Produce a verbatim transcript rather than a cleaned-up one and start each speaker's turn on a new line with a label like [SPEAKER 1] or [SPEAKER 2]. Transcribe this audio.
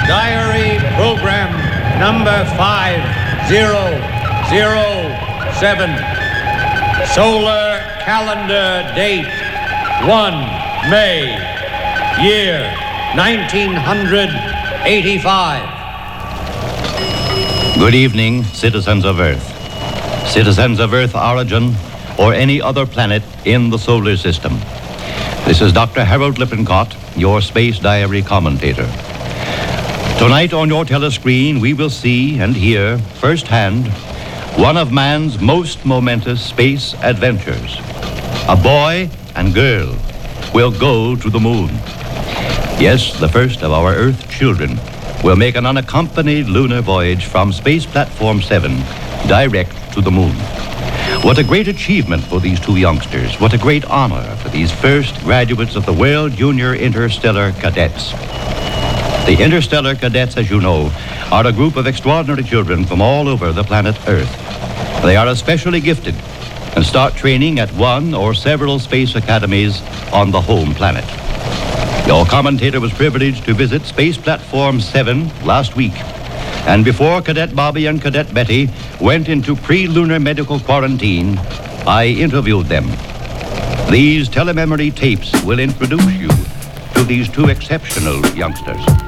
[SPEAKER 1] Diary program number five zero zero seven. Solar calendar date one May, year nineteen eighty-five.
[SPEAKER 2] Good evening, citizens of Earth. Citizens of Earth origin or any other planet in the solar system. This is Doctor Harold Lippincott, your Space Diary commentator. Tonight on your telescreen, we will see and hear firsthand one of man's most momentous space adventures. A boy and girl will go to the moon. Yes, the first of our Earth children will make an unaccompanied lunar voyage from Space Platform seven direct to the moon. What a great achievement for these two youngsters. What a great honor for these first graduates of the World Junior Interstellar Cadets. The Interstellar Cadets, as you know, are a group of extraordinary children from all over the planet Earth. They are especially gifted and start training at one or several space academies on the home planet. Your commentator was privileged to visit Space Platform seven last week. And before Cadet Bobby and Cadet Betty went into pre-lunar medical quarantine, I interviewed them. These telememory tapes will introduce you to these two exceptional youngsters.